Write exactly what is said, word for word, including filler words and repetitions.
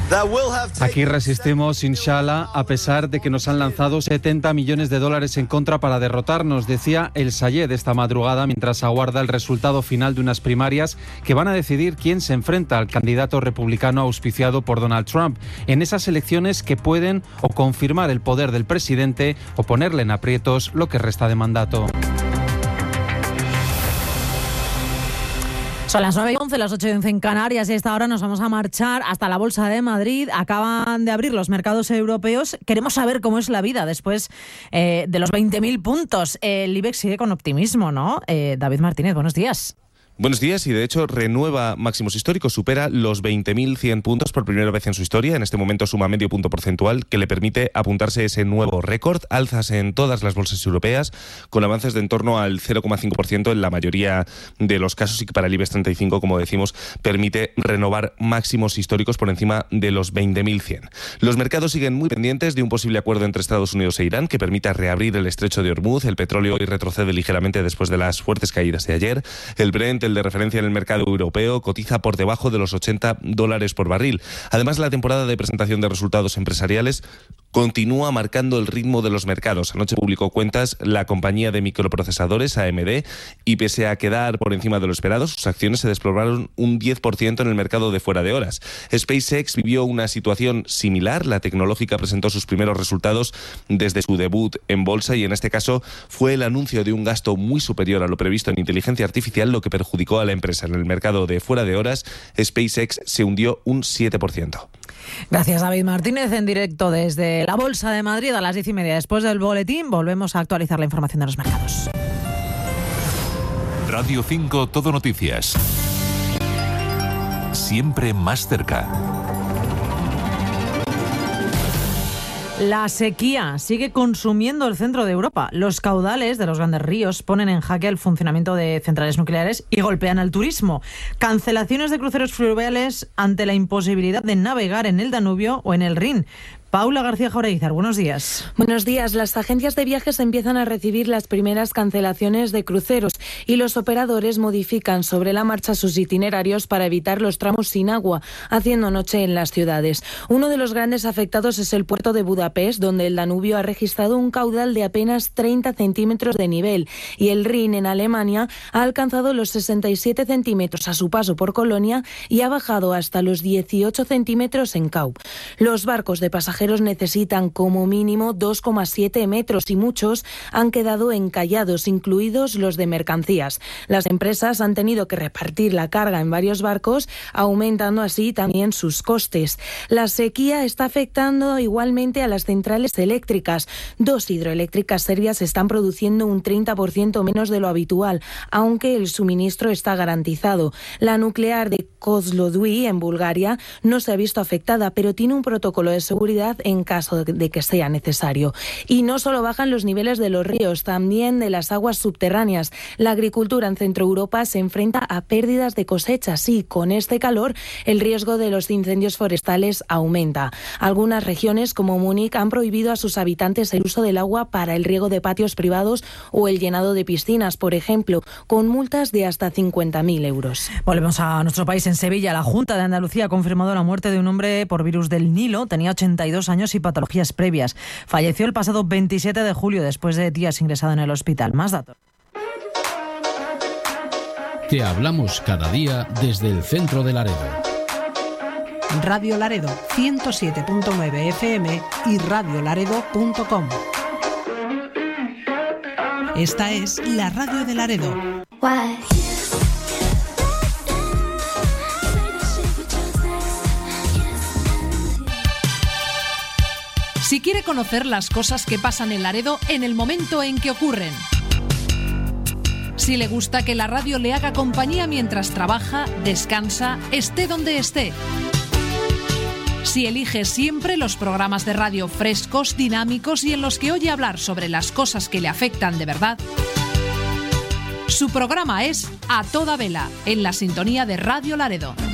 Aquí resistimos, inshallah, a pesar de que nos han lanzado setenta millones de dólares en contra para derrotarnos, decía el Sayed esta madrugada mientras aguarda el resultado final de unas primarias que van a decidir quién se enfrenta al candidato republicano auspiciado por Donald Trump en esas elecciones que pueden o confirmar el poder del presidente o ponerle en aprietos lo que resta de mandato. Son las nueve y once, las ocho y once en Canarias, y a esta hora nos vamos a marchar hasta la Bolsa de Madrid. Acaban de abrir los mercados europeos. Queremos saber cómo es la vida después eh, de los veinte mil puntos. El IBEX sigue con optimismo, ¿no? Eh, David Martínez, buenos días. Buenos días, y de hecho renueva máximos históricos, supera los veinte mil cien puntos por primera vez en su historia. En este momento suma medio punto porcentual que le permite apuntarse ese nuevo récord. Alzas en todas las bolsas europeas con avances de en torno al cero coma cinco por ciento en la mayoría de los casos, y que para el IBEX treinta y cinco, como decimos, permite renovar máximos históricos por encima de los veinte mil cien. Los mercados siguen muy pendientes de un posible acuerdo entre Estados Unidos e Irán que permita reabrir el estrecho de Hormuz. El petróleo hoy retrocede ligeramente después de las fuertes caídas de ayer. El Brent, el de referencia en el mercado europeo, cotiza por debajo de los ochenta dólares por barril. Además, la temporada de presentación de resultados empresariales continúa marcando el ritmo de los mercados. Anoche publicó cuentas la compañía de microprocesadores A M D y, pese a quedar por encima de lo esperado, sus acciones se desplomaron un diez por ciento en el mercado de fuera de horas. SpaceX vivió una situación similar. La tecnológica presentó sus primeros resultados desde su debut en bolsa, y en este caso fue el anuncio de un gasto muy superior a lo previsto en inteligencia artificial lo que perjudicó a la empresa. En el mercado de fuera de horas, SpaceX se hundió un siete por ciento. Gracias, David Martínez, en directo desde la Bolsa de Madrid a las diez y media. Después del boletín volvemos a actualizar la información de los mercados. Radio cinco Todo Noticias. Siempre más cerca. La sequía sigue consumiendo el centro de Europa. Los caudales de los grandes ríos ponen en jaque el funcionamiento de centrales nucleares y golpean al turismo. Cancelaciones de cruceros fluviales ante la imposibilidad de navegar en el Danubio o en el Rin. Paula García Jauregui, buenos días. Buenos días. Las agencias de viajes empiezan a recibir las primeras cancelaciones de cruceros y los operadores modifican sobre la marcha sus itinerarios para evitar los tramos sin agua, haciendo noche en las ciudades. Uno de los grandes afectados es el puerto de Budapest, donde el Danubio ha registrado un caudal de apenas treinta centímetros de nivel, y el Rin en Alemania ha alcanzado los sesenta y siete centímetros a su paso por Colonia y ha bajado hasta los dieciocho centímetros en Kau. Los barcos de pasajeros necesitan como mínimo dos coma siete metros y muchos han quedado encallados, incluidos los de mercancías. Las empresas han tenido que repartir la carga en varios barcos, aumentando así también sus costes. La sequía está afectando igualmente a las centrales eléctricas. Dos hidroeléctricas serbias están produciendo un treinta por ciento menos de lo habitual, aunque el suministro está garantizado. La nuclear de Kozloduy, en Bulgaria, no se ha visto afectada, pero tiene un protocolo de seguridad en caso de que sea necesario. Y no solo bajan los niveles de los ríos, también de las aguas subterráneas. La agricultura en Centro Europa se enfrenta a pérdidas de cosechas y, con este calor, el riesgo de los incendios forestales aumenta. Algunas regiones, como Múnich, han prohibido a sus habitantes el uso del agua para el riego de patios privados o el llenado de piscinas, por ejemplo, con multas de hasta cincuenta mil euros. Volvemos a nuestro país. En Sevilla, la Junta de Andalucía ha confirmado la muerte de un hombre por virus del Nilo. Tenía ochenta y dos años y patologías previas. Falleció el pasado veintisiete de julio después de días ingresado en el hospital. Más datos. Te hablamos cada día desde el centro de Laredo. Radio Laredo ciento siete punto nueve F M y radio laredo punto com. Esta es la radio de Laredo. Why? Si quiere conocer las cosas que pasan en Laredo en el momento en que ocurren. Si le gusta que la radio le haga compañía mientras trabaja, descansa, esté donde esté. Si elige siempre los programas de radio frescos, dinámicos y en los que oye hablar sobre las cosas que le afectan de verdad. Su programa es A Toda Vela, en la sintonía de Radio Laredo.